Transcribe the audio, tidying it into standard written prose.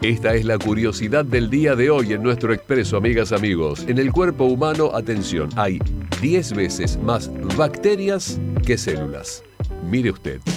Esta es la curiosidad del día de hoy en nuestro expreso, amigas, amigos. En el cuerpo humano, atención, hay 10 veces más bacterias que células. Mire usted.